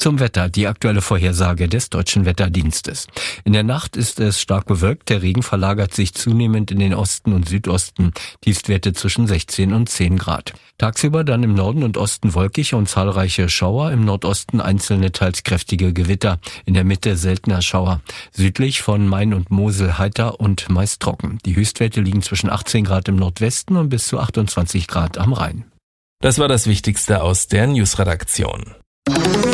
Zum Wetter, die aktuelle Vorhersage des Deutschen Wetterdienstes. In der Nacht ist es stark bewölkt, der Regen verlagert sich zunehmend in den Osten und Südosten, Tiefstwerte zwischen 16 und 10 Grad. Tagsüber dann im Norden und Osten wolkig und zahlreiche Schauer, im Nordosten einzelne teils kräftige Gewitter, in der Mitte seltener Schauer. Südlich von Main und Mosel heiter und meist trocken. Die Höchstwerte liegen zwischen 18 Grad im Nordwesten und bis zu 28 Grad am Rhein. Das war das Wichtigste aus der Newsredaktion.